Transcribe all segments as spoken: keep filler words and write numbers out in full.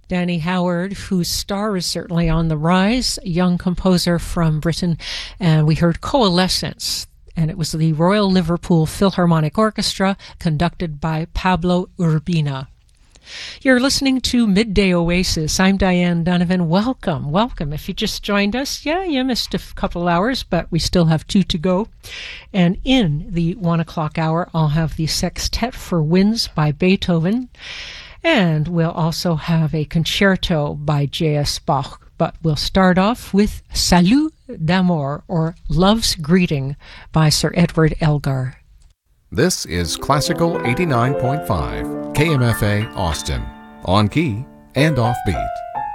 Danny Howard, whose star is certainly on the rise, a young composer from Britain, and we heard Coalescence, and it was the Royal Liverpool Philharmonic Orchestra, conducted by Pablo Urbina. You're listening to Midday Oasis. I'm Diane Donovan. Welcome, welcome. If you just joined us, yeah, you missed a couple hours, but we still have two to go. And in the one o'clock hour, I'll have the Sextet for Winds by Beethoven. And we'll also have a concerto by J S Bach. But we'll start off with Salut d'amour, or Love's Greeting, by Sir Edward Elgar. This is Classical eighty-nine point five, K M F A Austin, on key and offbeat.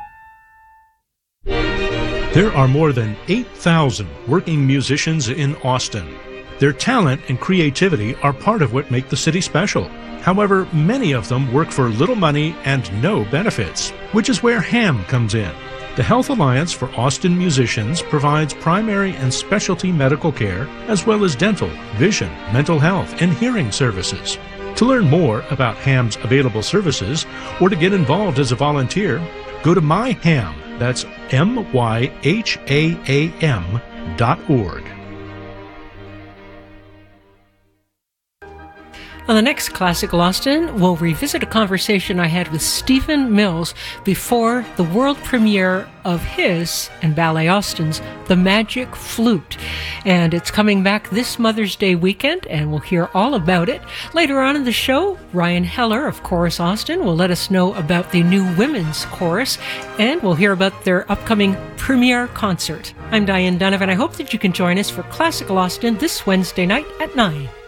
There are more than eight thousand working musicians in Austin. Their talent and creativity are part of what make the city special. However, many of them work for little money and no benefits, which is where HAM comes in. The Health Alliance for Austin Musicians provides primary and specialty medical care, as well as dental, vision, mental health, and hearing services. To learn more about HAM's available services, or to get involved as a volunteer, go to myham, that's M Y H A A M dot org. On the next Classical Austin, we'll revisit a conversation I had with Stephen Mills before the world premiere of his and Ballet Austin's The Magic Flute. And it's coming back this Mother's Day weekend, and we'll hear all about it. Later on in the show, Ryan Heller of Chorus Austin will let us know about the new women's chorus, and we'll hear about their upcoming premiere concert. I'm Diane Donovan. I hope that you can join us for Classical Austin this Wednesday night at nine.